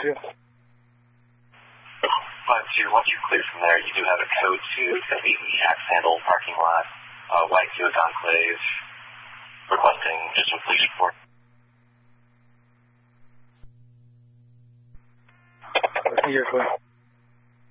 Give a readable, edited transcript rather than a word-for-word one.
52. 5-2, once you're clear from there, you do have a code 2. It's going to be in the Axe Handle parking lot. White Field Enclave, requesting additional police support. You're clear.